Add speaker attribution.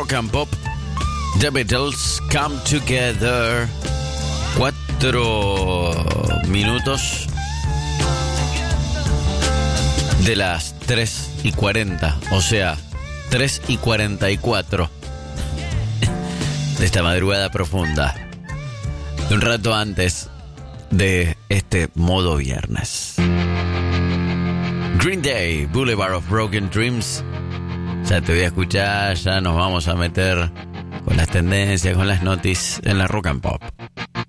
Speaker 1: Rock and Pop, The Beatles, Come Together. 4 minutos de las 3:40, o sea, 3:44 de esta madrugada profunda, un rato antes de este modo viernes. Green Day, Boulevard of Broken Dreams. Ya te voy a escuchar, ya nos vamos a meter con las tendencias, con las noticias en la Rock and Pop.